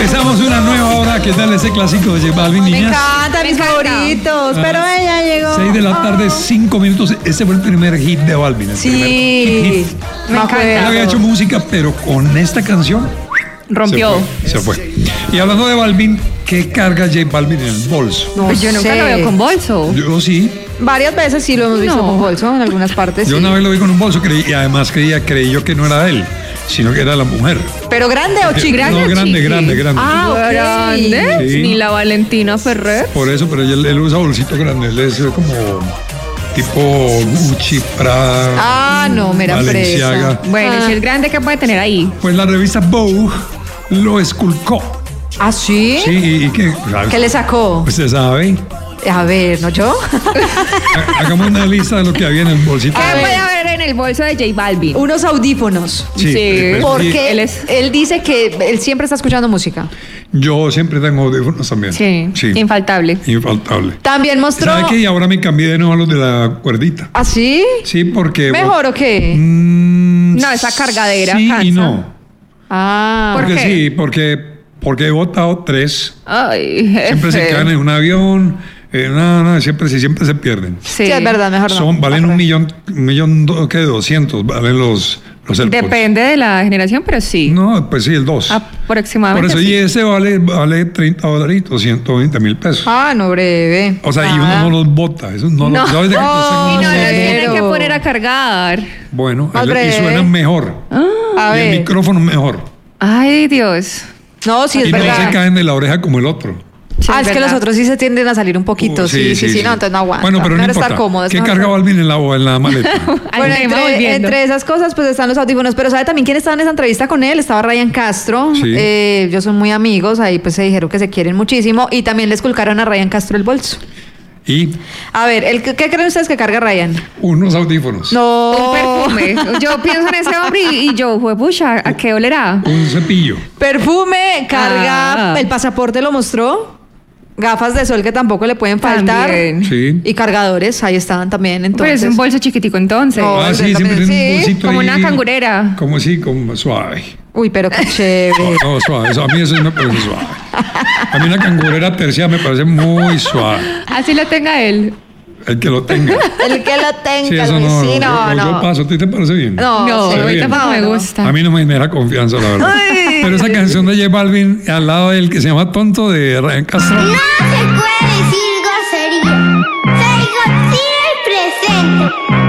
Empezamos una nueva hora. ¿Qué tal ese clásico de J Balvin, niñas? Me encanta, mis favoritos. Pero ella llegó. 6 de la tarde, 5 minutos. Ese fue el primer hit de Balvin. El primer Sí, hit. me acuerdo. Él había hecho música, pero con esta canción Rompió. se fue. Y hablando de Balvin, ¿qué carga J Balvin en el bolso? No Pues yo nunca sé. lo veo con bolso. Yo sí. Varias veces sí lo hemos visto No. con bolso, en algunas partes. Yo sí. una vez lo vi con un bolso y además creí yo que no era él, sino que era la mujer. ¿Pero grande o chico? No, grande. Ah, ok. ¿Grande? Sí. Ni la Valentina Ferrer. Por eso, pero él usa bolsito grande. Él es como tipo Gucci, Prada, Ah, no, mera Balenciaga. fresa. Bueno, si es grande, ¿qué puede tener ahí? Pues la revista Vogue lo esculcó. ¿Ah, sí? Sí, y que... ¿Qué le sacó? Usted sabe. A ver, ¿no yo? Hagamos una lista de lo que había en el bolsito. ¿Qué A ver. puede haber en el bolso de J Balvin? Unos audífonos. Pues, Porque Él él dice que él siempre está escuchando música. yo siempre tengo audífonos también. Sí, infaltable. Infaltable. También mostró... ¿Sabe qué? Y ahora me cambié de nuevo a los de la cuerdita. ¿Ah, sí? Sí, porque... ¿Mejor o qué? No, esa cargadera Sí cansa. y no. Ah. ¿Por Porque qué? sí, porque he votado 3. Ay, Siempre se quedan en un avión. Siempre se pierden. Sí. Sí, es verdad, mejor no. Valen un millón, ¿qué? 200 valen los AirPods. Depende de la generación, pero sí. No, pues sí, el 2. Aproximadamente. Por eso, sí. y ese vale $30, 120,000 pesos. Ah, no, breve. O sea, y uno no los bota. Eso no, No. ¿sabes de qué Oh, Y no los los tienen Pero- que poner a cargar. Bueno, Más y breve. suenan mejor. A Y el ver. micrófono mejor. Ay, Dios. No, sí, es Y no verdad. se caen de la oreja como el otro. Sí, Ah, es que verdad. los otros sí se tienden a salir un poquito. Sí, no, entonces no aguanta. Bueno, pero no Mejor importa. estar cómodo. es ¿Qué mejor carga estar- Balvin en la maleta? Al Bueno, tema, volviendo. entre esas cosas, pues están los audífonos. Pero ¿sabe también quién estaba en esa entrevista con él? Estaba Ryan Castro. Sí. Ellos son muy amigos. Ahí pues se dijeron que se quieren muchísimo. Y también le esculcaron a Ryan Castro el bolso. Y A ver, ¿qué creen ustedes que carga Ryan? unos audífonos. No. Un perfume. Yo pienso en ese hombre y yo, pucha, ¿a qué olerá? Un cepillo. Perfume, carga, Ah. el pasaporte lo mostró. Gafas de sol que tampoco le pueden faltar. También. Sí. Y cargadores, ahí estaban también. Pero Entonces, es un bolso chiquitico entonces. No, Ah, sí, también, siempre tiene un sí, bolsito como ahí. una cangurera. Como así, como suave. Uy, pero qué chévere. No, suave. A mí eso me parece suave. A mí una cangurera terciada me parece muy suave. Así lo tenga él. El que lo tenga. El que lo tenga, Sí, eso Luis, no. sí, no, Yo no. paso. ¿A ti te parece bien? No, No, sí, a mí bien. tampoco me no. gusta. A mí no me genera confianza, la verdad. Pero esa canción de J Balvin al lado del que se llama Tonto de Ryan Castro. No se puede decir grosería. Soy Godzilla el presente.